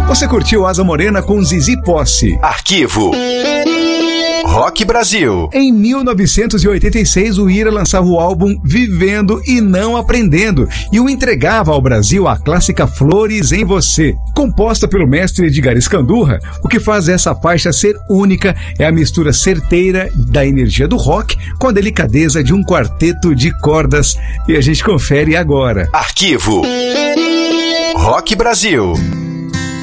Você curtiu Asa Morena com Zizi Posse. Arquivo Rock Brasil. Em 1986, o Ira lançava o álbum Vivendo e Não Aprendendo e o entregava ao Brasil a clássica Flores em Você. Composta pelo mestre Edgar Escandurra, o que faz essa faixa ser única é a mistura certeira da energia do rock com a delicadeza de um quarteto de cordas. E a gente confere agora. Arquivo Rock Brasil.